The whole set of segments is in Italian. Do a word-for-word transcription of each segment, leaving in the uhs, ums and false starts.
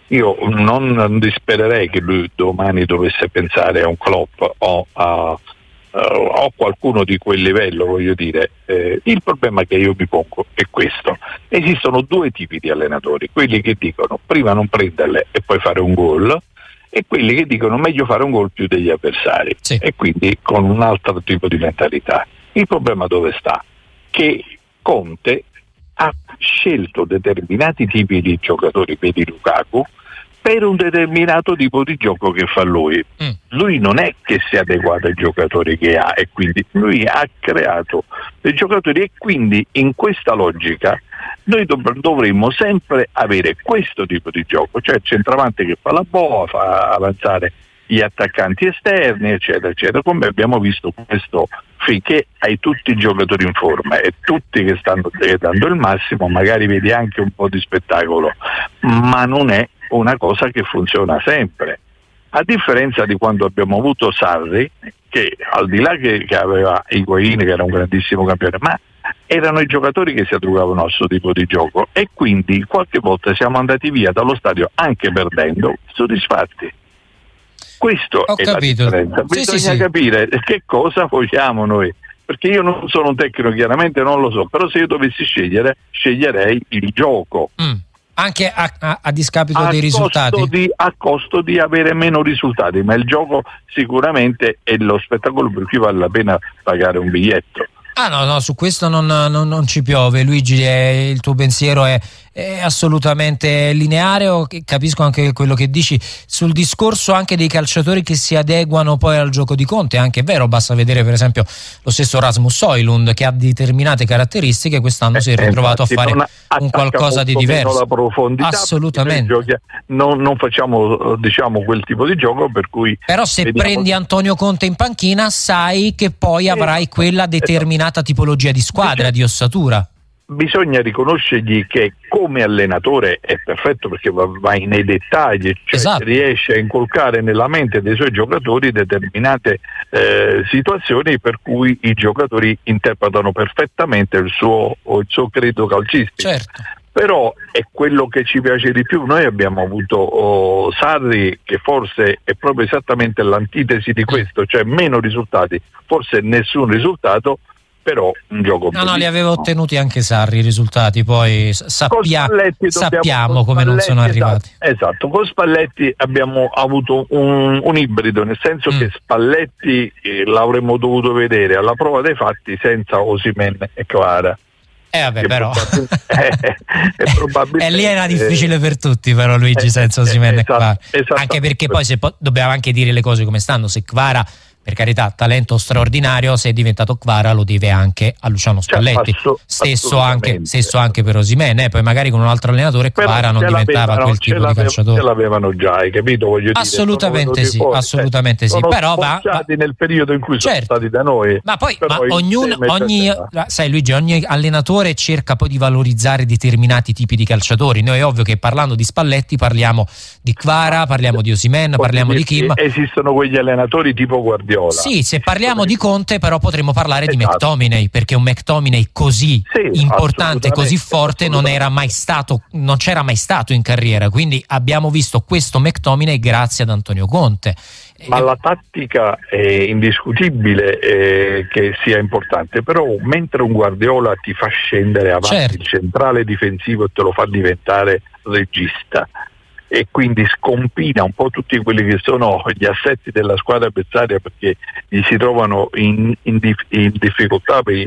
io non dispererei che lui domani dovesse pensare a un Klopp o a Uh, o qualcuno di quel livello, voglio dire. Eh, il problema che io mi pongo è questo: esistono due tipi di allenatori, quelli che dicono prima non prenderle e poi fare un gol, e quelli che dicono meglio fare un gol più degli avversari, sì. E quindi con un altro tipo di mentalità. Il problema dove sta? Che Conte ha scelto determinati tipi di giocatori, vedi Lukaku, per un determinato tipo di gioco che fa lui. Mm. Lui non è che si è adeguato ai giocatori che ha, e quindi lui ha creato dei giocatori, e quindi in questa logica noi dov- dovremmo sempre avere questo tipo di gioco, cioè il centravanti che fa la boa, fa avanzare gli attaccanti esterni, eccetera, eccetera, come abbiamo visto questo, finché hai tutti i giocatori in forma e tutti che stanno dando il massimo, magari vedi anche un po' di spettacolo, ma non è una cosa che funziona sempre, a differenza di quando abbiamo avuto Sarri, che al di là che, che aveva Higuaín, che era un grandissimo campione, ma erano i giocatori che si adeguavano al suo tipo di gioco, e quindi qualche volta siamo andati via dallo stadio anche perdendo, soddisfatti. Questo Ho è capito. la differenza. Sì, Bisogna sì, sì. capire che cosa vogliamo noi, perché io non sono un tecnico, chiaramente non lo so, però se io dovessi scegliere, sceglierei il gioco. Mm. Anche a, a, a discapito a dei risultati? Costo di, a costo di avere meno risultati, ma il gioco sicuramente è lo spettacolo per cui vale la pena pagare un biglietto. Ah no, no, su questo non, non, non ci piove, Luigi, è, il tuo pensiero è, è assolutamente lineare. O capisco anche quello che dici sul discorso anche dei calciatori che si adeguano poi al gioco di Conte. Anche è vero, basta vedere per esempio lo stesso Rasmus Højlund, che ha determinate caratteristiche, quest'anno eh, si è ritrovato a fare un qualcosa di diverso. La profondità, assolutamente giochi, non, non facciamo diciamo quel tipo di gioco per cui però se vediamo... prendi Antonio Conte in panchina sai che poi eh, avrai quella determinata tipologia di squadra, di ossatura. Bisogna riconoscergli che come allenatore è perfetto, perché va, va nei dettagli, cioè esatto. Riesce a incolcare nella mente dei suoi giocatori determinate eh, situazioni per cui i giocatori interpretano perfettamente il suo, il suo credo calcistico. Certo. Però è quello che ci piace di più. Noi abbiamo avuto oh, Sarri, che forse è proprio esattamente l'antitesi di questo, cioè meno risultati, forse nessun risultato, però un gioco no bellissimo. no li aveva ottenuti anche Sarri i risultati, poi sappia, Spalletti sappiamo come non sono arrivati. Esatto, esatto. Con Spalletti abbiamo avuto un, un ibrido, nel senso mm. che Spalletti eh, l'avremmo dovuto vedere alla prova dei fatti senza Osimhen e Kvara. Eh vabbè, che però è, è probabilmente e lì era difficile per tutti, però Luigi, senza Osimhen e Kvara, anche perché poi se po- dobbiamo anche dire le cose come stanno. Se Kvara, per carità, talento straordinario, se è diventato Kvara lo deve anche a Luciano Spalletti, cioè, asso- stesso, anche, stesso anche per Osimhen, eh? Poi magari con un altro allenatore Kvara non diventava quel tipo di calciatore. Ce l'avevano già, hai capito? Voglio assolutamente dire, sì, assolutamente eh, sì, sono però va, va nel periodo in cui certo. sono stati da noi. Ma poi ma ognuno, ogni, sai Luigi, ogni allenatore cerca poi di valorizzare determinati tipi di calciatori. Noi è ovvio che parlando di Spalletti parliamo di Kvara, parliamo di Osimhen, parliamo di Kim. Esistono quegli allenatori tipo Guardiola. Sì, se parliamo di Conte però potremmo parlare esatto. di McTominay, perché un McTominay così sì, importante, così forte non era mai stato, non c'era mai stato in carriera, quindi abbiamo visto questo McTominay grazie ad Antonio Conte. Ma la tattica è indiscutibile eh, che sia importante, però mentre un Guardiola ti fa scendere avanti certo. il centrale difensivo e te lo fa diventare regista, e quindi scompina un po' tutti quelli che sono gli assetti della squadra avversaria, perché gli si trovano in, in, in difficoltà, in,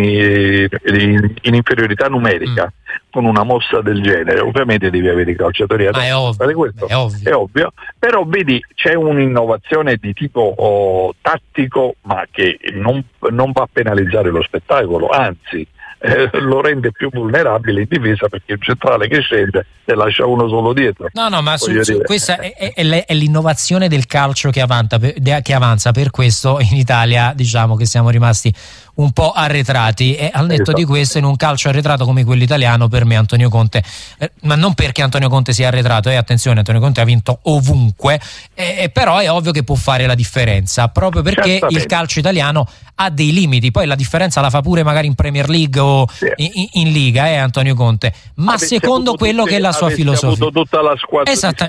in, in inferiorità numerica mm. con una mossa del genere. Ovviamente devi avere i calciatori a fare questo, è ovvio. è ovvio, però vedi c'è un'innovazione di tipo oh, tattico, ma che non, non va a penalizzare lo spettacolo, anzi Eh, lo rende più vulnerabile in difesa, perché il centrale che scende e lascia uno solo dietro. No, no, ma su, su questa è, è, è l'innovazione del calcio che avanza, che avanza. Per questo in Italia diciamo che siamo rimasti un po' arretrati, e al netto esatto. di questo, in un calcio arretrato come quello italiano, per me Antonio Conte, eh, ma non perché Antonio Conte sia arretrato, e eh, attenzione, Antonio Conte ha vinto ovunque, eh, però è ovvio che può fare la differenza, proprio perché Certamente. il calcio italiano ha dei limiti. Poi la differenza la fa pure magari in Premier League o sì. in, in Liga, eh, Antonio Conte, ma avessi secondo quello tutte, che è la sua filosofia. Avuto tutta la squadra Esatta,